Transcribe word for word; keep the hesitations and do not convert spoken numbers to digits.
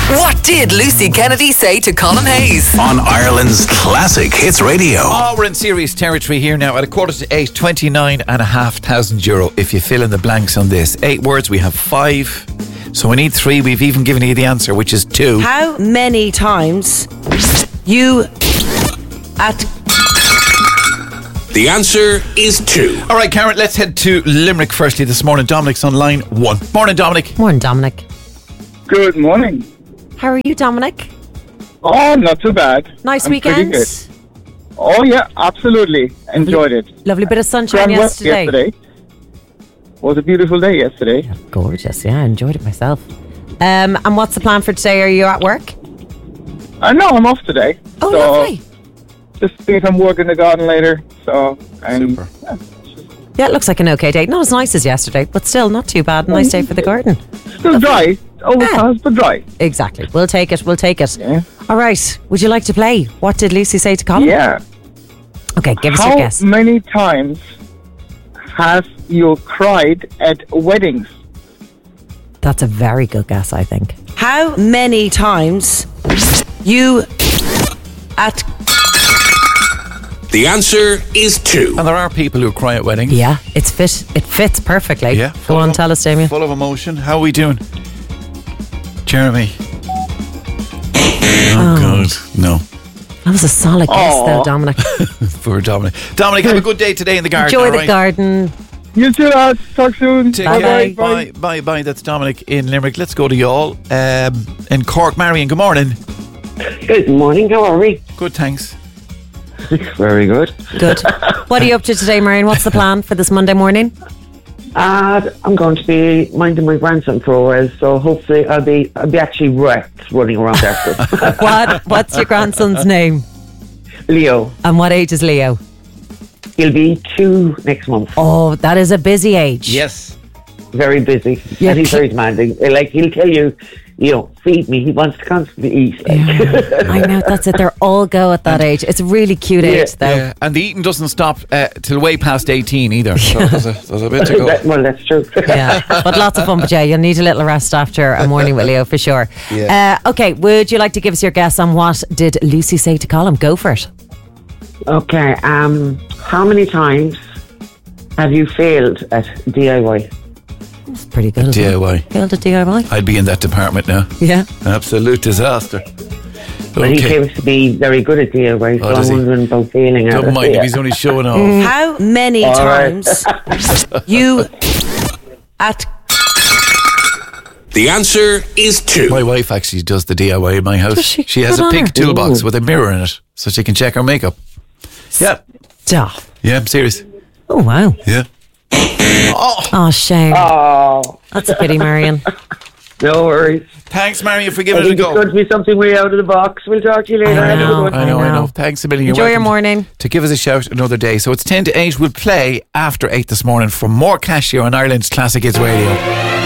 What did Lucy Kennedy say to Colin Hayes? On Ireland's Classic Hits Radio. Oh, we're in serious territory here now. At a quarter to eight, twenty-nine and a half thousand euro. If you fill in the blanks on this. Eight words, we have five. So we need three. We've even given you the answer, which is two. How many times you at... The answer is two. All right, Karen, let's head to Limerick firstly this morning. Dominic's on line one. Morning, Dominic. Morning, Dominic. Good morning. How are you, Dominic? Oh, not too bad. Nice I'm weekend? pretty good. Oh, yeah, absolutely. Enjoyed it. Lovely bit of sunshine Grand West yesterday. yesterday. Was a beautiful day yesterday. Gorgeous, yeah, I enjoyed it myself. Um, and what's the plan for today? Are you at work? I know I'm off today. Oh, so lovely. Just see some work in the garden later. So, and Super. yeah, Yeah, it looks like an okay day. Not as nice as yesterday, but still not too bad. Nice day for the garden. still dry. Overcast, but dry. Exactly. We'll take it. We'll take it. Yeah. All right. Would you like to play? What did Lucy say to Colin? Yeah. Okay, give us How your guess. many times have you cried at weddings? That's a very good guess, I think. How many times you at... The answer is two. And there are people who cry at weddings. Yeah, it's fit. It fits perfectly. Yeah. Go full on, of- tell us, Damien. Full of emotion. How are we doing? Jeremy. Oh, God. No. That was a solid guess, though, Dominic. Poor Dominic. Dominic, have a good day today in the garden. Enjoy all the right? garden. You two lads, talk soon. Take Bye care. bye. Bye, bye, bye. That's Dominic in Limerick. Let's go to y'all. Um, in Cork, Marion. Good morning. Good morning, how are we? Good, thanks. Very good. Good. What are you up to today, Marion? What's the plan for this Monday morning? Uh, I'm going to be minding my grandson for a while, so hopefully I'll be I'll be actually wrecked running around after. What? What's your grandson's name? Leo, And what age is Leo? he'll be two next month. Oh, that is a busy age. Yes. Very busy, Yeah, and he's ki- very demanding. Like, he'll tell you, you know, feed me. He wants to constantly eat. Like. Yeah, I know, that's it. They're all go at that age. It's a really cute Yeah, age, though. Yeah. And the eating doesn't stop uh, till way past eighteen either. So there's, a, there's a bit to go. That- well, that's true. Yeah, but lots of fun. But yeah, you'll need a little rest after a morning with Leo for sure. Yeah. Uh, okay, would you like to give us your guess on what did Lucy say to Colin? Go for it. Okay, um, how many times have you failed at D I Y? That's pretty good. D I Y. Failed at D I Y. I'd be in that department now. Yeah. Absolute disaster. Well, he Okay. seems to be very good at D I Y, so Oh, does I'm he? wondering about failing at Don't it. mind if Yeah. he's only showing off. How many All right. times you at... The answer is two. My wife actually does the D I Y in my house. Does she? She has Good a on pink her. toolbox Ooh. with a mirror in it so she can check her makeup. Yeah. Duh. Yeah, I'm serious. Oh, wow. Yeah. Oh, shame. Oh, That's a pity, Marion. no worries. Thanks, Marion, for I giving it a think it's go. going to be something way out of the box. We'll talk to you later. I Have a good know. one. I know, I I know. know. Thanks a million. You're Enjoy your welcome morning. to give us a shout another day. So it's ten to eight. We'll play after eight this morning for more cash here on Ireland's Classic Hits Radio.